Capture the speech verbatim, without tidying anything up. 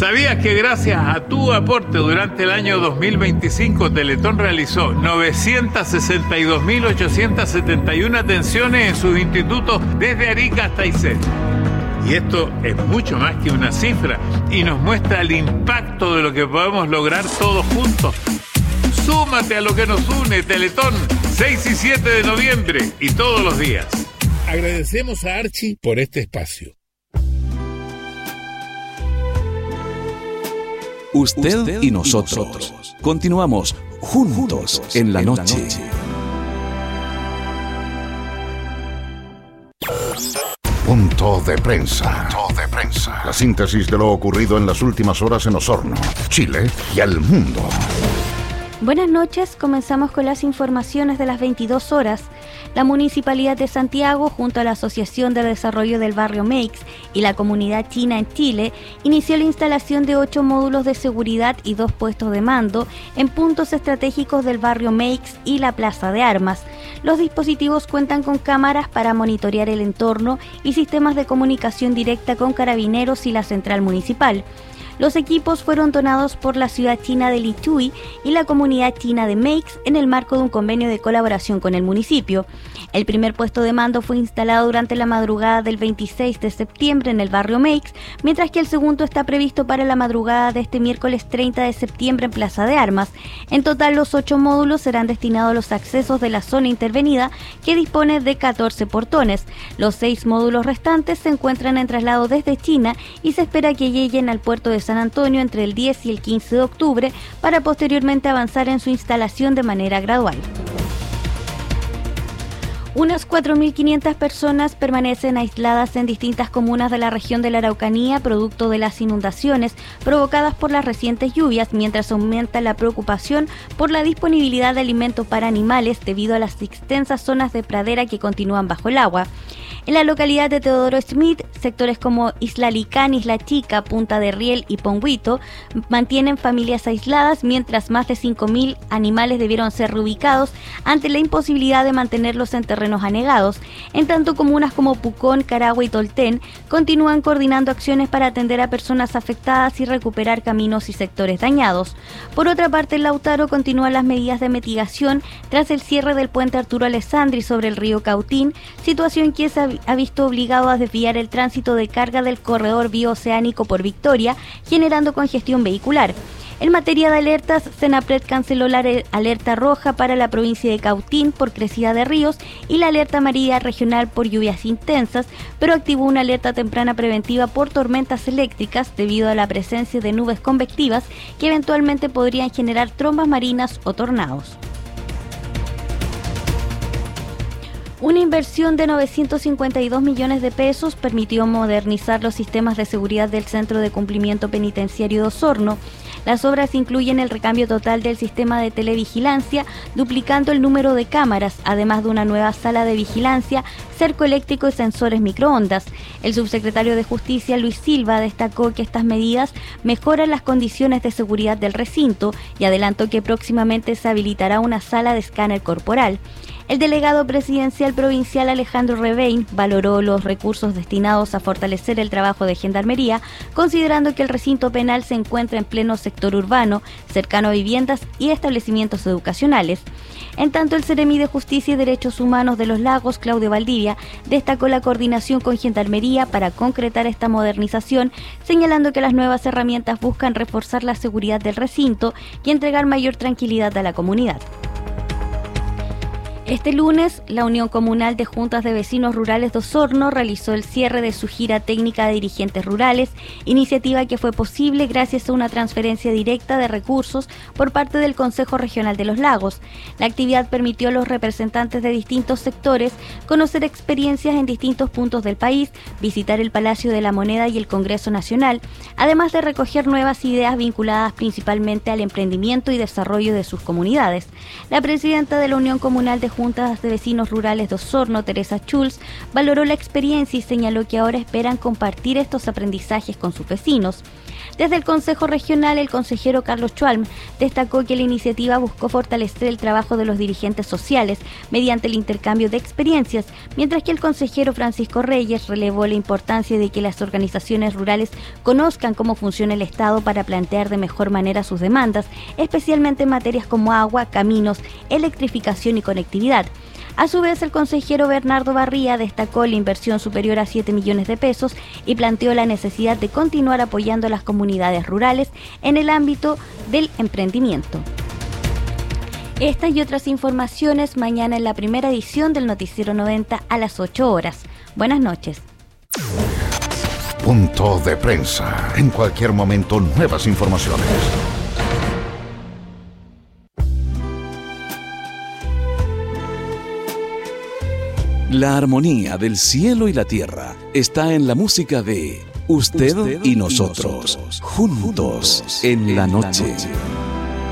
¿Sabías que gracias a tu aporte durante el año dos mil veinticinco Teletón realizó novecientas sesenta y dos mil ochocientas setenta y una atenciones en sus institutos desde Arica hasta Aysén? Y esto es mucho más que una cifra y nos muestra el impacto de lo que podemos lograr todos juntos. Súmate a lo que nos une, Teletón, seis y siete de noviembre y todos los días. Agradecemos a Archie por este espacio. Usted, Usted y, nosotros. y nosotros. Continuamos juntos, juntos en la en noche. La noche. Punto de prensa. Punto de prensa. La síntesis de lo ocurrido en las últimas horas en Osorno, Chile y al mundo. Buenas noches, comenzamos con las informaciones de las veintidós horas. La Municipalidad de Santiago, junto a la Asociación de Desarrollo del Barrio Meix y la Comunidad China en Chile, inició la instalación de ocho módulos de seguridad y dos puestos de mando en puntos estratégicos del Barrio Meix y la Plaza de Armas. Los dispositivos cuentan con cámaras para monitorear el entorno y sistemas de comunicación directa con carabineros y la central municipal. Los equipos fueron donados por la ciudad china de Lichuy y la comunidad china de Meix en el marco de un convenio de colaboración con el municipio. El primer puesto de mando fue instalado durante la madrugada del veintiséis de septiembre en el barrio Meix, mientras que el segundo está previsto para la madrugada de este miércoles treinta de septiembre en Plaza de Armas. En total, los ocho módulos serán destinados a los accesos de la zona intervenida, que dispone de catorce portones. Los seis módulos restantes se encuentran en traslado desde China y se espera que lleguen al puerto de San Antonio entre el diez y el quince de octubre para posteriormente avanzar en su instalación de manera gradual. Unas cuatro mil quinientas personas permanecen aisladas en distintas comunas de la región de la Araucanía producto de las inundaciones provocadas por las recientes lluvias, mientras aumenta la preocupación por la disponibilidad de alimentos para animales debido a las extensas zonas de pradera que continúan bajo el agua. En la localidad de Teodoro Smith, sectores como Isla Licán, Isla Chica, Punta de Riel y Pongüito mantienen familias aisladas, mientras más de cinco mil animales debieron ser reubicados ante la imposibilidad de mantenerlos en terrenos anegados. En tanto, comunas como Pucón, Carahue y Tolten continúan coordinando acciones para atender a personas afectadas y recuperar caminos y sectores dañados. Por otra parte, en Lautaro continúan las medidas de mitigación tras el cierre del puente Arturo Alessandri sobre el río Cautín, situación que se ha visto obligado a desviar el tránsito de carga del corredor bioceánico por Victoria, generando congestión vehicular. En materia de alertas, Senapred canceló la alerta roja para la provincia de Cautín por crecida de ríos y la alerta amarilla regional por lluvias intensas, pero activó una alerta temprana preventiva por tormentas eléctricas debido a la presencia de nubes convectivas que eventualmente podrían generar trombas marinas o tornados. Una inversión de novecientos cincuenta y dos millones de pesos permitió modernizar los sistemas de seguridad del Centro de Cumplimiento Penitenciario de Osorno. Las obras incluyen el recambio total del sistema de televigilancia, duplicando el número de cámaras, además de una nueva sala de vigilancia, cerco eléctrico y sensores microondas. El subsecretario de Justicia, Luis Silva, destacó que estas medidas mejoran las condiciones de seguridad del recinto y adelantó que próximamente se habilitará una sala de escáner corporal. El delegado presidencial provincial Alejandro Rebein valoró los recursos destinados a fortalecer el trabajo de Gendarmería, considerando que el recinto penal se encuentra en pleno sector urbano, cercano a viviendas y establecimientos educacionales. En tanto, el Seremi de Justicia y Derechos Humanos de Los Lagos, Claudio Valdivia, destacó la coordinación con Gendarmería para concretar esta modernización, señalando que las nuevas herramientas buscan reforzar la seguridad del recinto y entregar mayor tranquilidad a la comunidad. Este lunes, la Unión Comunal de Juntas de Vecinos Rurales de Osorno realizó el cierre de su gira técnica de dirigentes rurales, iniciativa que fue posible gracias a una transferencia directa de recursos por parte del Consejo Regional de los Lagos. La actividad permitió a los representantes de distintos sectores conocer experiencias en distintos puntos del país, visitar el Palacio de la Moneda y el Congreso Nacional, además de recoger nuevas ideas vinculadas principalmente al emprendimiento y desarrollo de sus comunidades. La presidenta de la Unión Comunal de Juntas de Vecinos Rurales de Osorno, Teresa Schulz, valoró la experiencia y señaló que ahora esperan compartir estos aprendizajes con sus vecinos. Desde el Consejo Regional, el consejero Carlos Schwalm destacó que la iniciativa buscó fortalecer el trabajo de los dirigentes sociales mediante el intercambio de experiencias, mientras que el consejero Francisco Reyes relevó la importancia de que las organizaciones rurales conozcan cómo funciona el Estado para plantear de mejor manera sus demandas, especialmente en materias como agua, caminos, electrificación y conectividad. A su vez, el consejero Bernardo Barría destacó la inversión superior a siete millones de pesos y planteó la necesidad de continuar apoyando a las comunidades rurales en el ámbito del emprendimiento. Estas y otras informaciones mañana en la primera edición del Noticiero noventa a las ocho horas. Buenas noches. Punto de prensa. En cualquier momento, nuevas informaciones. La armonía del cielo y la tierra está en la música de Usted, Usted y, nosotros, y nosotros, juntos en la noche.